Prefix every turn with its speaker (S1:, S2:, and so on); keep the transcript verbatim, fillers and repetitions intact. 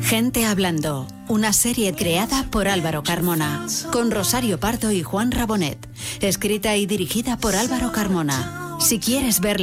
S1: Gente Hablando, una serie creada por Álvaro Carmona, con Rosario Pardo y Juan Rabonet, escrita y dirigida por Álvaro Carmona. Si quieres ver